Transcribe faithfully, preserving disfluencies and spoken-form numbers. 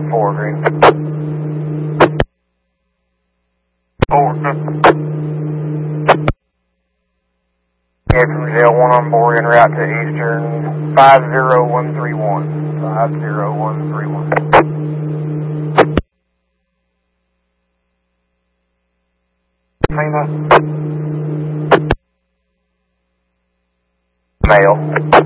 four, green. Over. Yeah, from jail, one on board, en route to Eastern, five zero one three one. five zero one three one. Male.